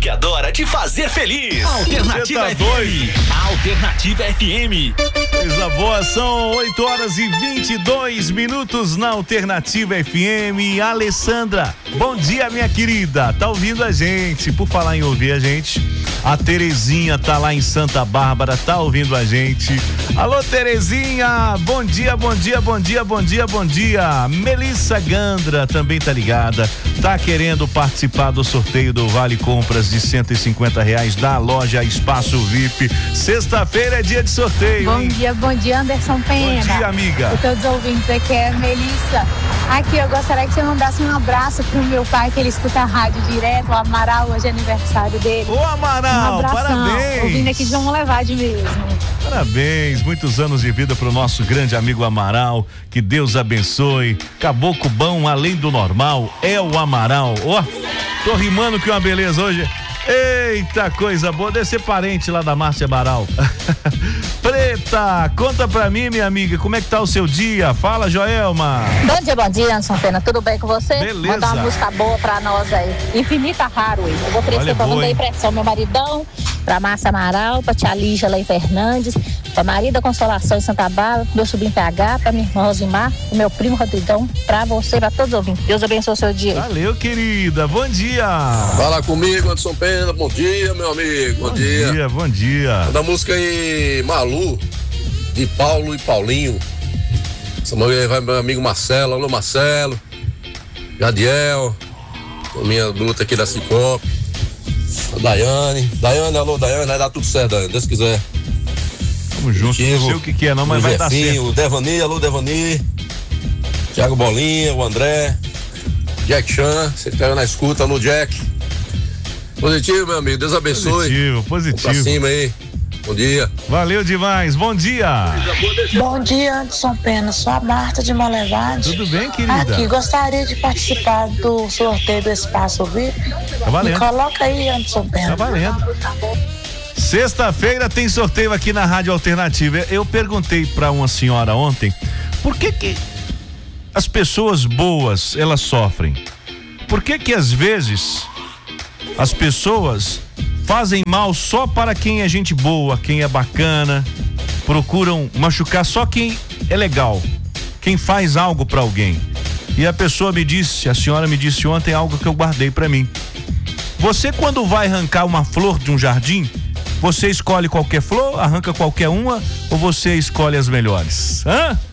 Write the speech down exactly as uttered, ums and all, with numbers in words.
que adora te fazer feliz. Alternativa tá F M. Alternativa F M. Coisa boa, são oito horas e vinte e dois minutos na Alternativa F M. Alessandra, bom dia, minha querida. Tá ouvindo a gente? Por falar em ouvir a gente, a Terezinha tá lá em Santa Bárbara, tá ouvindo a gente. Alô, Terezinha, bom dia, bom dia, bom dia, bom dia, bom dia. Melissa Gandra também tá ligada, tá querendo participar do sorteio do Vale Compras de cento e cinquenta reais da loja Espaço V I P. Sexta-feira é dia de sorteio. Bom hein? dia, bom dia, Anderson Pena. Bom dia, amiga. E todos os ouvintes aqui é a Melissa. Aqui, eu gostaria que você mandasse um abraço pro meu pai, que ele escuta a rádio direto, o Amaral, hoje é aniversário dele. Ô, Amaral, um abração, parabéns. ouvindo aqui de João Levade mesmo. Parabéns, muitos anos de vida pro nosso grande amigo Amaral, que Deus abençoe. Caboclo bom, além do normal, é o Amaral. Ó, oh, tô rimando que uma beleza hoje. Eita, coisa boa, deve ser parente lá da Márcia Amaral. Preta, conta pra mim, minha amiga, como é que tá o seu dia? Fala, Joelma. Bom dia, bom dia, Anderson Pena, tudo bem com você? Beleza. Mandar uma música boa pra nós aí, Infinita Raro aí. Eu vou oferecer pra Vandeir Pressão, meu maridão, pra Márcia Amaral, pra tia Lígia lá em Fernandes, pra Marida Consolação em Santa Bárbara, pro meu sobrinho P H, pra minha irmã Rosimar, pro meu primo Rodrigão, pra você, pra todos os ouvintes. Deus abençoe o seu dia. Valeu, querida, bom dia. Fala comigo, Anderson Pena. Bom dia, meu amigo. Bom, bom dia. Bom dia, bom dia. Da música aí, Malu, de Paulo e Paulinho. Essa mulher vai meu amigo Marcelo. Alô, Marcelo. Jadiel. Minha luta aqui da Cicope. A Daiane. Daiane, alô, Daiane. Vai dar tudo certo, Daiane, Deus quiser. Tamo junto. Não sei o que, que é, não, mas vai dar certo. O Devani, alô, Devani. Thiago Bolinha, o André. Jack Chan. Você que tá na escuta, alô, Jack. Positivo, meu amigo, Deus abençoe. Positivo, positivo. Vamos pra cima aí. Bom dia. Valeu demais, bom dia. Bom dia, Anderson Pena, sou a Marta de Molevade. Tudo bem, querida? Aqui, gostaria de participar do sorteio do Espaço V I P. Tá valendo. Me coloca aí, Anderson Pena. Tá valendo. Sexta-feira tem sorteio aqui na Rádio Alternativa. Eu perguntei pra uma senhora ontem, por que que as pessoas boas, elas sofrem? Por que que às vezes as pessoas fazem mal só para quem é gente boa, quem é bacana, procuram machucar só quem é legal, quem faz algo para alguém? E a pessoa me disse, a senhora me disse ontem algo que eu guardei para mim. Você, quando vai arrancar uma flor de um jardim, você escolhe qualquer flor, arranca qualquer uma, ou você escolhe as melhores? Hã?